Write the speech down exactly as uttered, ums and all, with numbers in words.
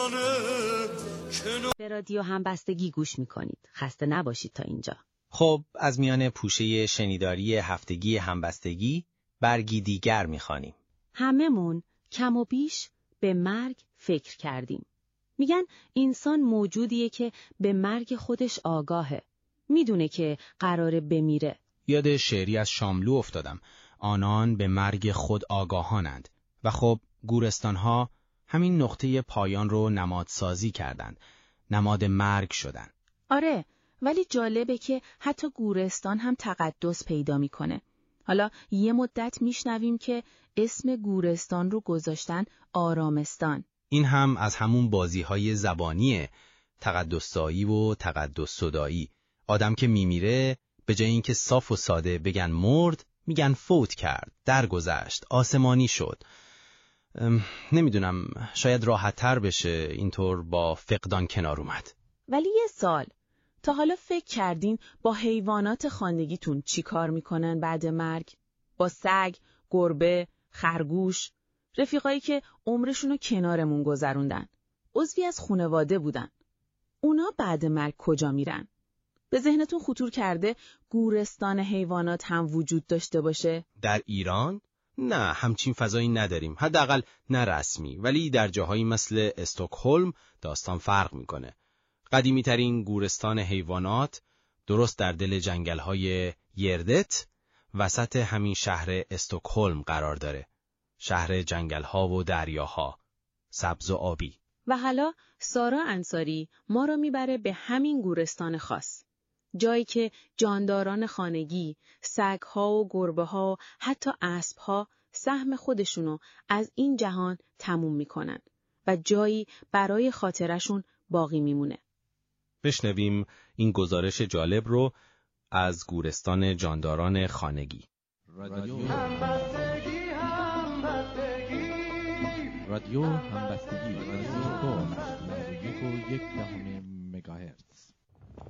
به رادیو همبستگی گوش میکنید. خسته نباشید تا اینجا. خب از میان پوشه شنیداری هفتگی همبستگی برگی دیگر میخوانیم. هممون کم و بیش به مرگ فکر کردیم. میگن انسان موجودیه که به مرگ خودش آگاهه. میدونه که قراره بمیره. یاد شعری از شاملو افتادم. آنان به مرگ خود آگاهانند. و خب گورستانها همین نقطه پایان رو نمادسازی کردند. نماد مرگ شدن. آره، ولی جالبه که حتی گورستان هم تقدس پیدا میکنه. حالا یه مدت میشنویم که اسم گورستان رو گذاشتن آرامستان. این هم از همون بازی‌های زبانیه، تقدس‌زایی و تقدس صدایی. آدم که میمیره به جای اینکه صاف و ساده بگن مرد، میگن فوت کرد، درگذشت، آسمانی شد. نمیدونم، شاید راحت‌تر بشه اینطور با فقدان کنار اومد. ولی یه سال، تا حالا فکر کردین با حیوانات خانگیتون چی کار میکنن بعد مرگ؟ با سگ، گربه، خرگوش، رفیقایی که عمرشونو کنارمون گذروندن، عضوی از خانواده بودن. اونا بعد مرگ کجا میرن؟ به ذهنتون خطور کرده گورستان حیوانات هم وجود داشته باشه؟ در ایران؟ نه، همچین فضایی نداریم. حداقل نه رسمی، ولی در جاهایی مثل استکهلم داستان فرق میکنه. قدیمی ترین گورستان حیوانات درست در دل جنگل‌های یردت وسط همین شهر استکهلم قرار داره. شهر جنگل‌ها و دریاها، سبز و آبی. و حالا سارا انصاری ما رو میبره به همین گورستان خاص. جایی که جانداران خانگی، سگ‌ها و گربه‌ها، حتی اسب‌ها سهم خودشونو از این جهان تموم میکنن و جایی برای خاطرشون باقی میمونه. بشنویم این گزارش جالب رو از گورستان جانداران خانگی. رادیو همبستگی همبستگی رادیو همبستگی رادیو یک و یک دهم مگاهرتز.